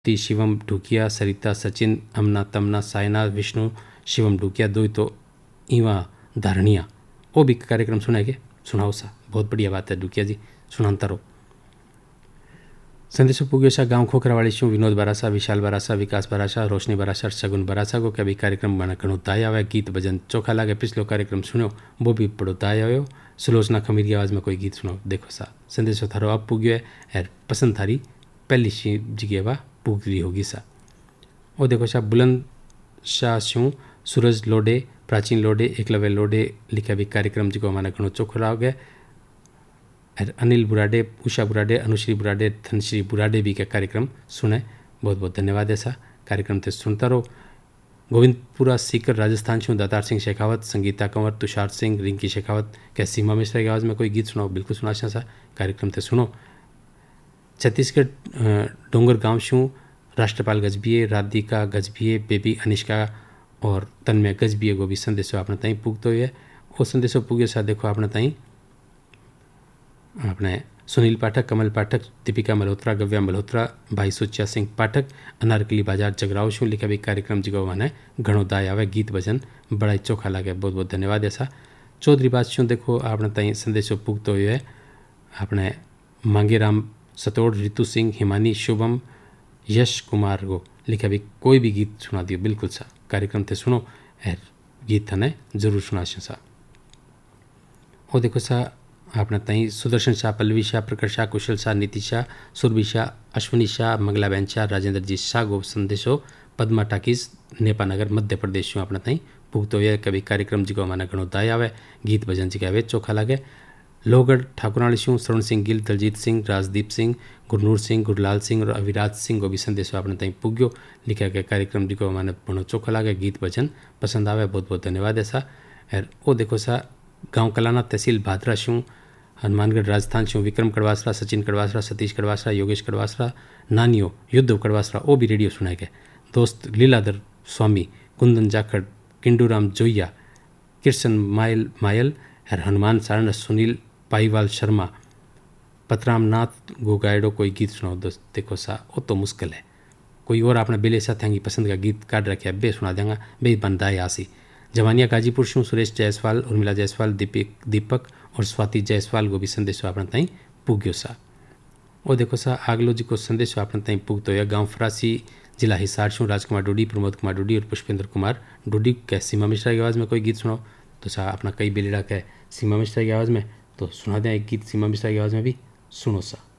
शिवम ढुकिया, सरिता, सचिन, अमना, तमना, सायना, विष्णु, शिवम ढुकिया दो तो इवा धारणिया वो भी कार्यक्रम सुनाएंगे। सुनाओ सा, बहुत बढ़िया बात है ढुकिया जी, सुनाता रहो। संदेशो पुग्यो गांव खोखरावाड़ी शू विनोद बरासा, विशाल बरासा, विकास बरासा, रोशनी बरासा, सगुन बरासा को कभी कार्यक्रम बना घणो दाय आवे, गीत भजन चोखा लागे। पिछलो कार्यक्रम सुनो वो भी बड़ो दाय आयो। सुलोचना खमीर की आवाज़ में कोई गीत सुनो। देखो सा संदेशो थारो अब पुग्यो है, पसंद थारी पहली जगह वा पुग रही होगी सा। और देखो सा बुलंद शाह शू, सूरज लोडे, प्राचीन लोडे, एकलव्य लोडे लिखा भी कार्यक्रम जी को हमारा घणो चोखो रहा गया। अनिल बुराडे, उषा बुराडे, अनुश्री बुराडे, धनश्री बुराडे भी का कार्यक्रम सुने। बहुत बहुत धन्यवाद ऐसा कार्यक्रम थे सुनता रहो। गोविंदपुरा सीकर राजस्थान शू दातार सिंह शेखावत, संगीता कंवर, तुषार सिंह, रिंकी शेखावत क्या सीमा मिश्रा की आवाज़ में कोई गीत सुनाओ। बिल्कुल सुना सा कार्यक्रम थे सुनो। छत्तीसगढ़ डोंगर गांव शू राष्ट्रपाल गजबिये, राधिका गजबिये, बेबी अनिष्का और तन्मय गजबिये को भी संदेशो अपना ताई पुगतो हुए। वो संदेशो पुगे सा देखो अपना ताई अपने सुनील पाठक, कमल पाठक, दीपिका मल्होत्रा, गव्या मल्होत्रा, भाई सुच्चा सिंह पाठक, अनारकली बाजार जगराव शू लिखा भी कार्यक्रम जी को मैंने घणो दाय आवे, गीत भजन बड़ा ही चोखा लगे। बहुत बहुत धन्यवाद ऐसा। चौधरी बात शू देखो आपने ताई संदेशो पुगतो हुए। अपने मांगेराम सतोड़, रितु सिंह, हिमानी, शुभम, यश कुमार को लिखा भी कोई भी गीत सुना दियो। बिल्कुल सा कार्यक्रम थे सुनो है, गीत थाने जरूर सुना सा। और देखो सा आपने तई सुदर्शन शाह, पल्लवी शाह, प्रकट शाह, कुशल शाह, नीति शाह, सुरभि शाह, अश्विनी शाह, मंगलाबेन शाह, राजेंद्र जी शाह गो संदेशो पद्मा टाकीज नेपानगर मध्य प्रदेश अपना तई पुगतो हुए। कभी कार्यक्रम जी को हमारा घणो दाय आवे, गीत भजन जी का चोखा लगे। लोहगढ़ ठाकुराणी शू श्रवण सिंह गिल, दलजीत सिंह, राजदीप सिंह, गुरनूर सिंह, गुरलाल सिंह और अविराज सिंह को भी संदेशो अपने तई पुग्यो। लिखा गया कार्यक्रम जी को हमारे घणो चोखा लगे, गीत भजन पसंद आवे। बहुत बहुत धन्यवाद ऐसा। वो देखो सा गाँव कलाना तहसील भादरा शू हनुमानगढ़ राजस्थान शू विक्रम कड़वासरा, सचिन कड़वासरा, सतीश कड़वासरा, योगेश कड़वासरा, नानियो युद्ध कड़वासरा वो भी रेडियो सुनाए गए। दोस्त लीलाधर स्वामी, कुंदन जाखड़, किंडूराम जोइया, कृष्ण मायल हनुमान सारण, सुनील पाईवाल शर्मा, पतराम नाथ गोगायडो कोई गीत सुनाओ। दोस्त देखो सा वो तो मुश्किल है, कोई और आपने बेले साथ पसंद का गीत काट रखे बे सुना देंगे बे बनदाए आसी। जवानिया गाजीपुर शू सुरेश जायसवाल, उर्मिला जायसवाल, दीपक और स्वाति जायसवाल को भी संदेशो अपना ताई पुग्यो सा। और देखो सा आगलो जी को संदेशो अपना ताई पुगतो या गाँव फरासी जिला हिसार शू राजकुमार डोडी, प्रमोद कुमार डोडी और पुष्पेंद्र कुमार डोडी के सीमा मिश्रा की आवाज़ में कोई गीत सुनाओ। तो सा अपना कई बेलेड़ा के सीमा मिश्रा की आवाज़ में तो सुना दें एक गीत सीमा मिश्रा की आवाज़ में भी सुनो सा।